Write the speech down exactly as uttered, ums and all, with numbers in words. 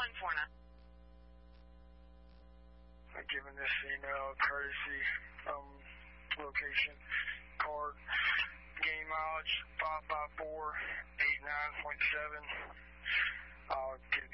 one four nine. I'm giving this female a courtesy um, location card. Game mileage five five four eight nine point seven. I'll give